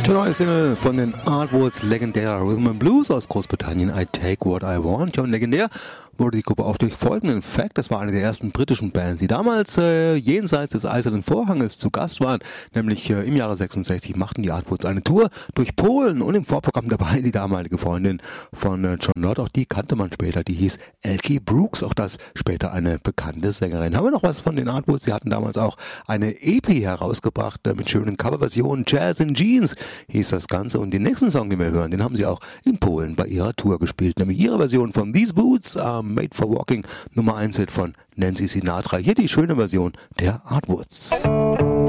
Die neue Single von den Artwoods, legendärer Rhythm and Blues aus Großbritannien, I Take What I Want. Ja, und legendär wurde die Gruppe auch durch folgenden Fact. Das war eine der ersten britischen Bands, die damals jenseits des Eisernen Vorhanges zu Gast waren. Nämlich im Jahre 66 machten die Artwoods eine Tour durch Polen und im Vorprogramm dabei die damalige Freundin von John Lord. Auch die kannte man später, die hieß Elkie Brooks. Auch das später eine bekannte Sängerin. Haben wir noch was von den Artwoods? Sie hatten damals auch eine EP herausgebracht mit schönen Coverversionen. Jazz in Jeans hieß das Ganze. Und den nächsten Song, den wir hören, den haben sie auch in Polen bei ihrer Tour gespielt. Nämlich ihre Version von These Boots, Made for Walking, Nummer 1 Hit von Nancy Sinatra. Hier die schöne Version der Artwoods.